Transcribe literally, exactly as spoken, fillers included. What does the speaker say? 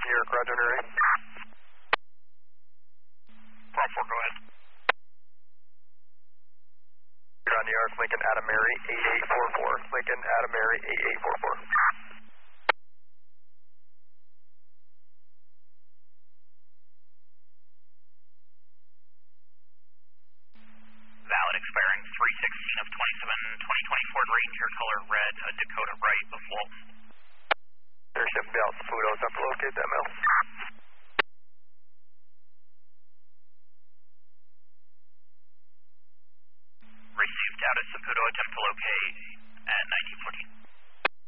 New York, Roger, Mary. four four, go ahead. Ground New York, Lincoln, Adam Mary, eight eight four four. Lincoln, Adam Mary, eight eight four four. Valid, expiring three sixteen of twenty-seven, twenty twenty Ford Ranger, color red, uh, Dakota right, Buffalo. Airship Bell, Fudo, time to locate that mail.